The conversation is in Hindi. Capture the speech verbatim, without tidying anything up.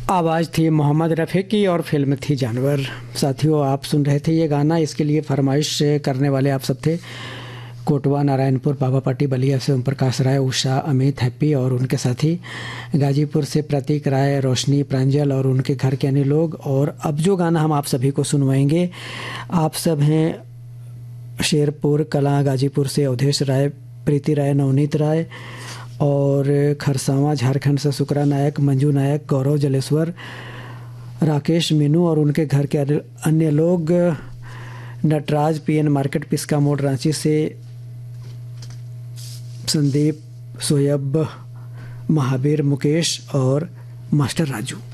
आवाज़ थी मोहम्मद रफ़ी की और फिल्म थी जानवर। साथियों, आप सुन रहे थे ये गाना। इसके लिए फरमाइश करने वाले आप सब थे कोटवा नारायणपुर बाबा पाटी बलिया से ओम प्रकाश राय, उषा, अमित, हैप्पी और उनके साथी, गाजीपुर से प्रतीक राय, रोशनी, प्रांजल और उनके घर के अन्य लोग। और अब जो गाना हम आप सभी को सुनवाएंगे, आप सब हैं शेरपुर कलां गाजीपुर से अवधेश राय, प्रीति राय, नवनीत राय और खरसावां झारखंड से शुक्रा नायक, मंजू नायक, गौरव जलेश्वर, राकेश मीनू और उनके घर के अन्य लोग, नटराज, पीएन मार्केट, पिस्का मोड़, रांची से संदीप, सोयब, महावीर, मुकेश और मास्टर राजू।